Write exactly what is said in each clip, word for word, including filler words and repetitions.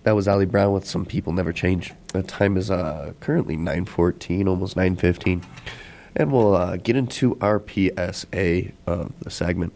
That was Ali Brown with Some People Never Change. The time is uh, currently nine fourteen, almost nine fifteen. And we'll uh, get into our P S A of the segment.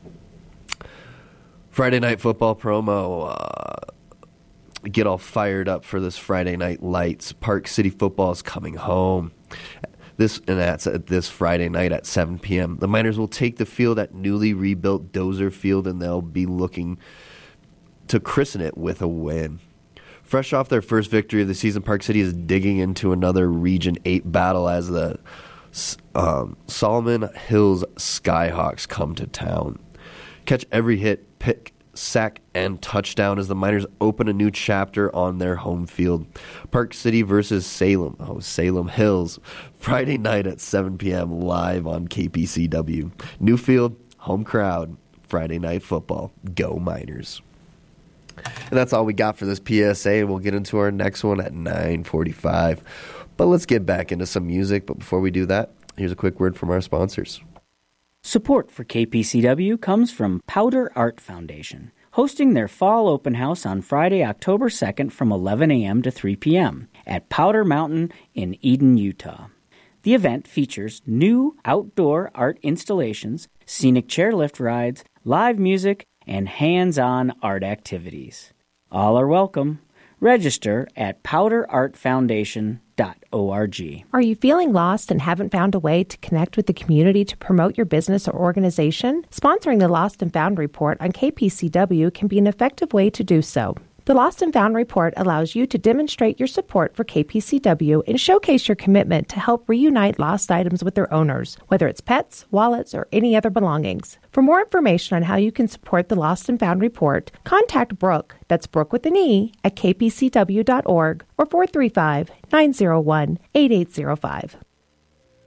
Friday Night Football promo. Uh, get all fired up for this Friday Night Lights. Park City football is coming home. This and that's at this Friday night at seven p.m. The Miners will take the field at newly rebuilt Dozer Field, and they'll be looking to christen it with a win. Fresh off their first victory of the season, Park City is digging into another Region eight battle as the um, Solomon Hills Skyhawks come to town. Catch every hit, pick, sack, and touchdown as the Miners open a new chapter on their home field. Park City versus Salem. Oh, Salem Hills. Friday night at seven p.m. live on K P C W. New field, home crowd, Friday Night Football. Go Miners. And that's all we got for this P S A. We'll get into our next one at nine forty-five. But let's get back into some music. But before we do that, here's a quick word from our sponsors. Support for K P C W comes from Powder Art Foundation, hosting their fall open house on Friday, October second from eleven a.m. to three p.m. at Powder Mountain in Eden, Utah. The event features new outdoor art installations, scenic chairlift rides, live music, and hands-on art activities. All are welcome. Register at powder art foundation dot org. Are you feeling lost and haven't found a way to connect with the community to promote your business or organization? Sponsoring the Lost and Found Report on K P C W can be an effective way to do so. The Lost and Found Report allows you to demonstrate your support for K P C W and showcase your commitment to help reunite lost items with their owners, whether it's pets, wallets, or any other belongings. For more information on how you can support the Lost and Found Report, contact Brooke, that's Brooke with an E, at k p c w dot org or four three five, nine zero one, eight eight zero five.